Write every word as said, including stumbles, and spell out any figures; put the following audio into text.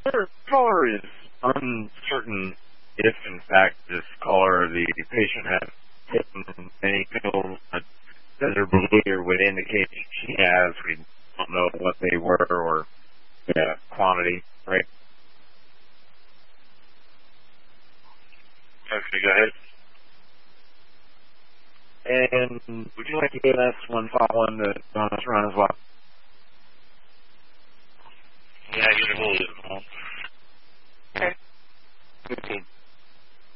Caller, caller is uncertain if, in fact, this caller, the, the patient, has taken any pills that her behavior would indicate she has. We don't know what they were or the quantity, right? Okay, go ahead. And would you like to give us one follow-on to Donna's run as well? Yeah, you can hold it. Okay. fifteen.